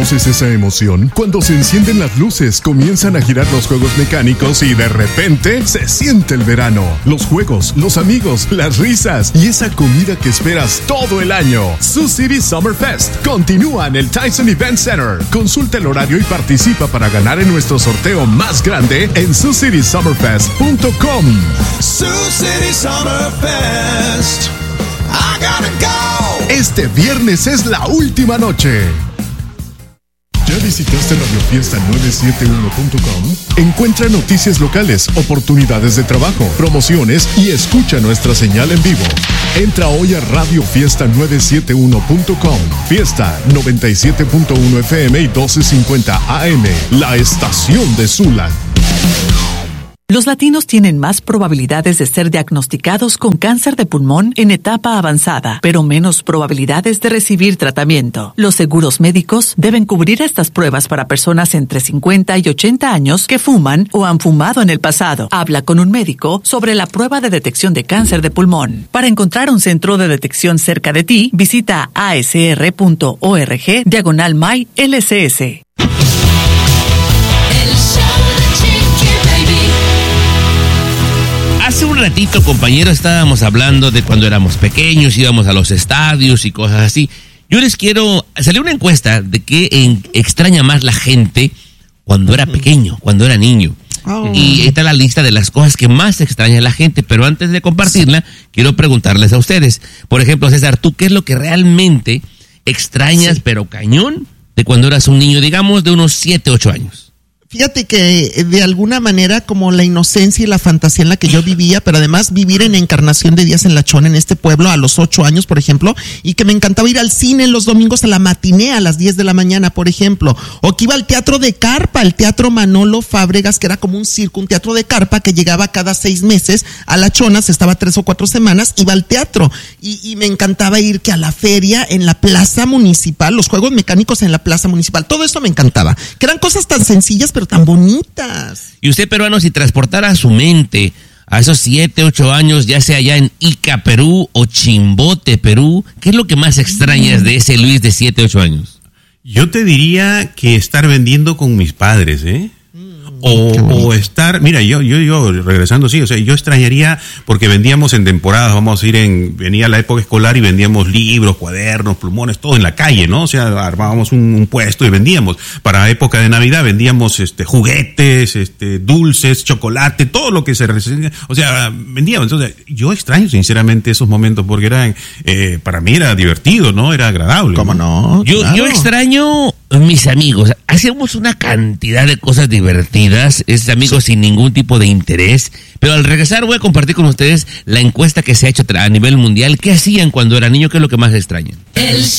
¿Conoces esa emoción? Cuando se encienden las luces, comienzan a girar los juegos mecánicos y de repente se siente el verano. Los juegos, los amigos, las risas y esa comida que esperas todo el año. Sioux City Summer Fest continúa en el Tyson Event Center. Consulta el horario y participa para ganar en nuestro sorteo más grande en SiouxCitySummerFest.com. Sioux City Summer Fest. I gotta go. Este viernes es la última noche. ¿Ya visitaste radiofiesta971.com? Encuentra noticias locales, oportunidades de trabajo, promociones y escucha nuestra señal en vivo. Entra hoy a radiofiesta971.com. Fiesta 97.1 FM y 1250 AM, la estación de Zula. Los latinos tienen más probabilidades de ser diagnosticados con cáncer de pulmón en etapa avanzada, pero menos probabilidades de recibir tratamiento. Los seguros médicos deben cubrir estas pruebas para personas entre 50 y 80 años que fuman o han fumado en el pasado. Habla con un médico sobre la prueba de detección de cáncer de pulmón. Para encontrar un centro de detección cerca de ti, visita asr.org/MyLCS. Hace un ratito, compañeros, estábamos hablando de cuando éramos pequeños, íbamos a los estadios y cosas así. Yo les quiero... Salió una encuesta de qué extraña más la gente cuando era pequeño, cuando era niño. Oh. Y está la lista de las cosas que más extraña la gente, pero antes de compartirla, quiero preguntarles a ustedes. Por ejemplo, César, ¿tú qué es lo que realmente extrañas, pero cañón, de cuando eras un niño, digamos, de unos 7, 8 años? Fíjate que de alguna manera como la inocencia y la fantasía en la que yo vivía, pero además vivir en Encarnación de Díaz en La Chona, en este pueblo, a los 8 años, por ejemplo, y que me encantaba ir al cine los domingos a la matiné a las 10 de la mañana, por ejemplo, o que iba al teatro de carpa, el Teatro Manolo Fábregas, que era como un circo, un teatro de carpa que llegaba cada 6 meses a La Chona, se estaba 3 o 4 semanas, iba al teatro, y me encantaba ir que a la feria en la plaza municipal, los juegos mecánicos en la plaza municipal, todo eso me encantaba, que eran cosas tan sencillas, pero tan bonitas. Y usted, peruano, si transportara su mente a esos 7, 8 años, ya sea allá en Ica, Perú, o Chimbote, Perú, ¿qué es lo que más extrañas de ese Luis de 7, 8 años? Yo te diría que estar vendiendo con mis padres, O estar, mira, yo regresando, sí, o sea, yo extrañaría, porque vendíamos en temporadas, venía la época escolar y vendíamos libros, cuadernos, plumones, todo en la calle, ¿no? O sea, armábamos un puesto y vendíamos. Para época de Navidad vendíamos, juguetes, dulces, chocolate, todo lo que o sea, vendíamos. Entonces, yo extraño sinceramente esos momentos porque eran, para mí era divertido, ¿no? Era agradable. ¿Cómo no? Yo extraño mis amigos. Hacemos una cantidad de cosas divertidas, amigos sin ningún tipo de interés, pero al regresar voy a compartir con ustedes la encuesta que se ha hecho a nivel mundial. ¿Qué hacían cuando eran niños? ¿Qué es lo que más extrañan?